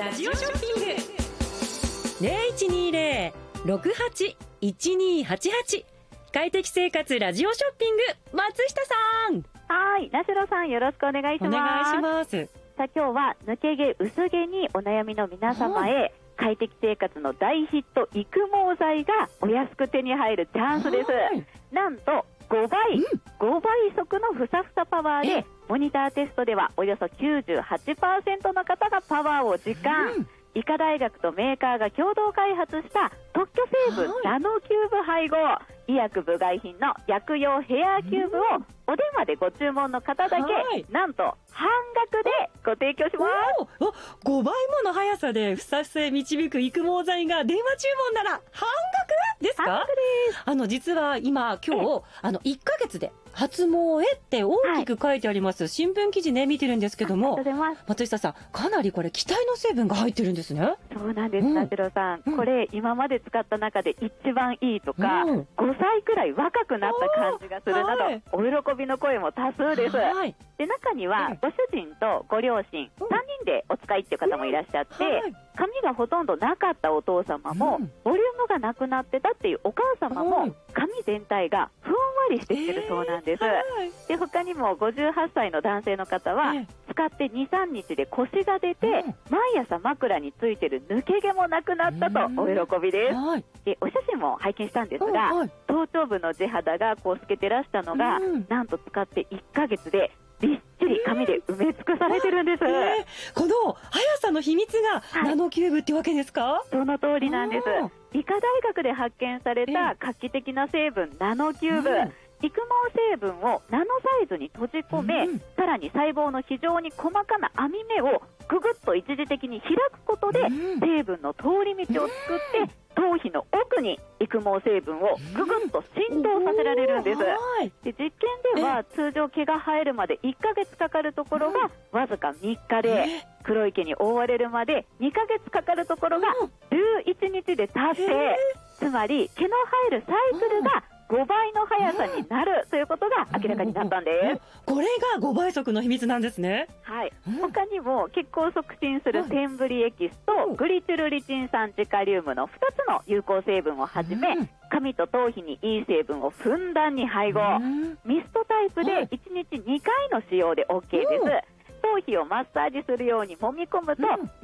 ラジオショッピング 0120-68-1288快適生活ラジオショッピング、松下さん。 はい、ナシロさんよろしくお願いします。 お願いします。 さあ今日は抜け毛薄毛にお悩みの皆様へ、快適生活の大ヒット育毛剤がお安く手に入るチャンスです。なんと5倍速のふさふさパワーで、モニターテストではおよそ 98% の方がパワーを実感。医科大学とメーカーが共同開発した特許成分ナノキューブ配合、医薬部外品の薬用ヘアキューブをお電話でご注文の方だけ、なんと半額でご提供します。 5倍もの速さでふさふさへ導く育毛剤が電話注文なら半額ですか？ 半額です。 実は今日1ヶ月で発毛へって大きく書いてあります、新聞記事ね見てるんですけども、松下さんかなりこれ期待の成分が入ってるんですね。 そうなんです、ナシロさん、これ今まで使った中で一番いいとか、5歳くらい若くなった感じがするなど、お喜びの声も多数です。で、中にはご主人とご両親3人でお使いっていう方もいらっしゃって、髪がほとんどなかったお父様も、ボリュームがなくなってたっていうお母様も、髪全体がふんわりしてきてるそうなんです。で、他にも58歳の男性の方は、使って 2,3 日で腰が出て、毎朝枕についてる抜け毛もなくなったとお喜びです。で、お写真も拝見したんですが、頭頂部の地肌がこう透けてらしたのが、なんと使って1ヶ月でびっちり髪で埋め尽くされてるんです。 この速さの秘密がナノキューブってわけですか？ その通りなんです。医科大学で発見された画期的な成分ナノキューブ、育毛成分をナノサイズに閉じ込め、さらに細胞の非常に細かな網目をぐぐっと一時的に開くことで、成分の通り道を作って頭皮の奥に育毛成分をぐぐっと浸透させられるんです。で、実験では通常毛が生えるまで1ヶ月かかるところがわずか3日で、黒い毛に覆われるまで2ヶ月かかるところが11日で達成。つまり毛の生えるサイクルが5倍の速さになるということが明らかになったんです。 これが5倍速の秘密なんですね。 はい。他にも血行を促進するセンブリエキスとグリチルリチン酸ジカリウムの2つの有効成分をはじめ、髪と頭皮にいい成分をふんだんに配合。ミストタイプで1日2回の使用で OK です。頭皮をマッサージするように揉み込むと